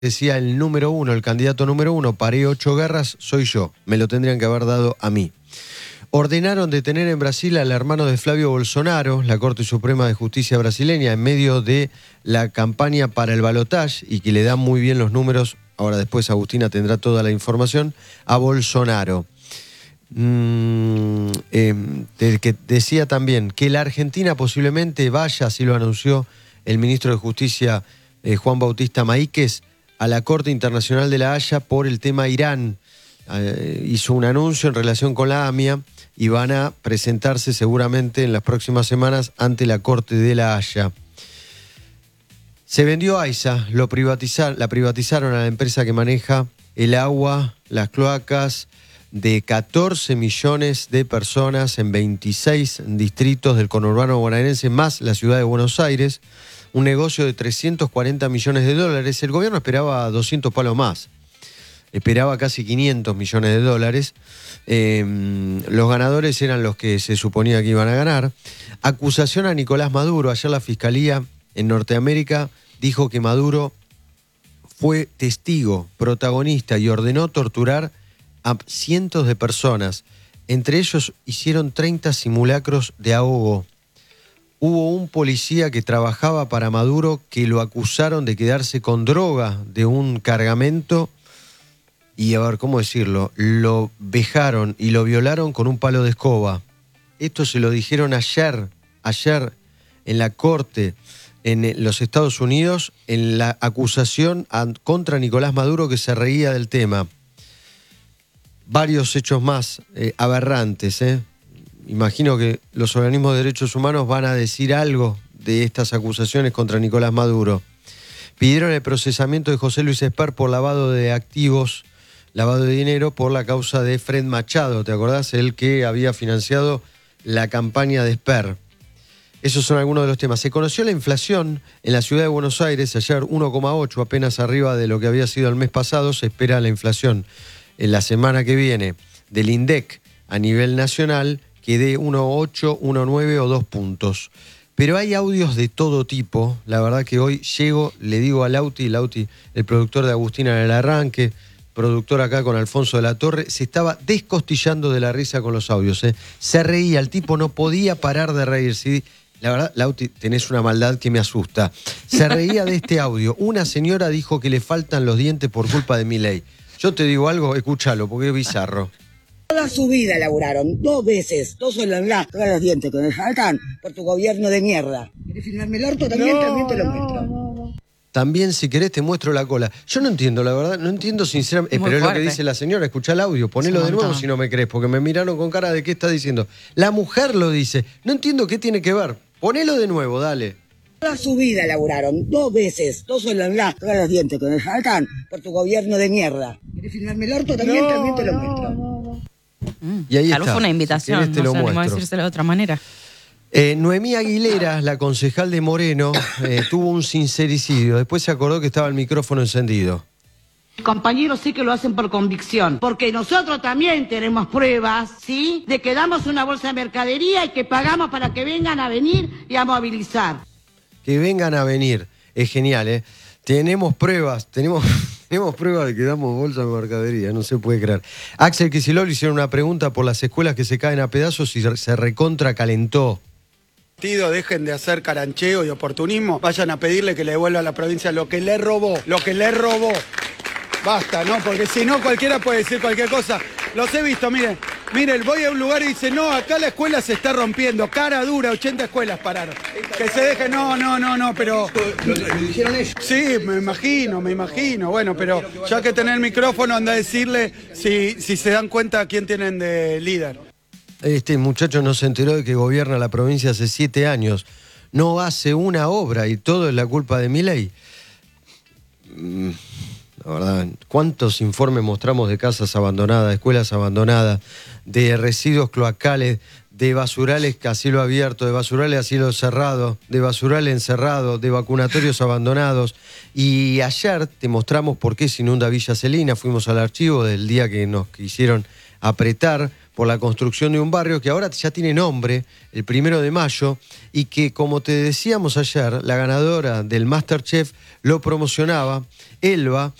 decía el número uno, el candidato número uno, paré 8 guerras, soy yo. Me lo tendrían que haber dado a mí. Ordenaron detener en Brasil al hermano de Flavio Bolsonaro, la Corte Suprema de Justicia brasileña, en medio de la campaña para el balotaje, y que le dan muy bien los números, ahora después Agustina tendrá toda la información, a Bolsonaro. Que decía también que la Argentina posiblemente vaya, así lo anunció el ministro de Justicia Juan Bautista Maíquez, a la Corte Internacional de la Haya por el tema Irán. Hizo un anuncio en relación con la AMIA y van a presentarse seguramente en las próximas semanas ante la Corte de la Haya. Se vendió AISA, la privatizaron a la empresa que maneja el agua, las cloacas de 14 millones de personas en 26 distritos del conurbano bonaerense, más la ciudad de Buenos Aires. Un negocio de 340 millones de dólares. El gobierno esperaba 200 palos más. Esperaba casi 500 millones de dólares. Los ganadores eran los que se suponía que iban a ganar. Acusación a Nicolás Maduro. Ayer la Fiscalía en Norteamérica dijo que Maduro fue testigo, protagonista y ordenó torturar a cientos de personas. Entre ellos hicieron 30 simulacros de ahogo. Hubo un policía que trabajaba para Maduro que lo acusaron de quedarse con droga de un cargamento y, a ver, ¿cómo decirlo? Lo vejaron y lo violaron con un palo de escoba. Esto se lo dijeron ayer en la corte en los Estados Unidos, en la acusación contra Nicolás Maduro, que se reía del tema. Varios hechos más aberrantes, Imagino que los organismos de derechos humanos van a decir algo de estas acusaciones contra Nicolás Maduro. Pidieron el procesamiento de José Luis Esper por lavado de activos, lavado de dinero, por la causa de Fred Machado. ¿Te acordás? El que había financiado la campaña de Esper. Esos son algunos de los temas. Se conoció la inflación en la ciudad de Buenos Aires ayer, 1,8, apenas arriba de lo que había sido el mes pasado. Se espera la inflación en la semana que viene del INDEC a nivel nacional, que dé 1,8, 1,9 o 2 puntos. Pero hay audios de todo tipo. La verdad que hoy llego, le digo a Lauti, el productor de Agustina en el arranque, productor acá con Alfonso de la Torre, se estaba descostillando de la risa con los audios. Se reía, el tipo no podía parar de reírse. La verdad, Lauti, tenés una maldad que me asusta. Se reía de este audio. Una señora dijo que le faltan los dientes por culpa de Milei. Yo te digo algo, escúchalo, porque es bizarro. Toda su vida laburaron, 2 veces, 2 solas, todos los dientes que me faltan por tu gobierno de mierda. ¿Quieres filmarme el orto? También te lo muestro. También, si querés, te muestro la cola. Yo no entiendo, la verdad, no entiendo sinceramente. Pero es lo que dice la señora, escuchá el audio, ponelo de nuevo si no me crees, porque me miraron con cara de qué está diciendo. La mujer lo dice, no entiendo qué tiene que ver. Ponelo de nuevo, dale. Toda su vida laburaron, 2 veces, 2 solas, todos los dientes que me faltan por tu gobierno de mierda. ¿Quieres filmarme el orto? También te lo muestro. Y ahí Claro, está. fue una invitación, Si no sé cómo decírselo de otra manera. Noemí Aguilera, la concejal de Moreno, tuvo un sincericidio. Después se acordó que estaba el micrófono encendido. Compañeros, sé que lo hacen por convicción, porque nosotros también tenemos pruebas, ¿sí?, de que damos una bolsa de mercadería y que pagamos para que vengan a venir y a movilizar. Que vengan a venir, es genial, Tenemos pruebas de que damos bolsa de mercadería, no se puede creer. Axel Kicillof le hicieron una pregunta por las escuelas que se caen a pedazos y se recontra calentó. Dejen de hacer carancheo y oportunismo, vayan a pedirle que le devuelva a la provincia lo que le robó. Basta, ¿no? Porque si no cualquiera puede decir cualquier cosa. Los he visto, miren, voy a un lugar y dice, no, acá la escuela se está rompiendo, cara dura, 80 escuelas pararon. Que se dejen, no, pero... ¿Lo dijeron ellos? Sí, me imagino, bueno, pero ya que tener el micrófono, anda a decirle si se dan cuenta quién tienen de líder. Este muchacho no se enteró de que gobierna la provincia hace 7 años. No hace una obra y todo es la culpa de Milei. La verdad, ¿cuántos informes mostramos de casas abandonadas, de escuelas abandonadas, de residuos cloacales, de basurales a cielo abierto, de basurales a cielo cerrado, de basurales encerrados, de vacunatorios abandonados? Y ayer te mostramos por qué se inunda Villa Celina. Fuimos al archivo del día que nos quisieron apretar, por la construcción de un barrio que ahora ya tiene nombre, el 1 de mayo, y que, como te decíamos ayer, la ganadora del MasterChef lo promocionaba, Elba,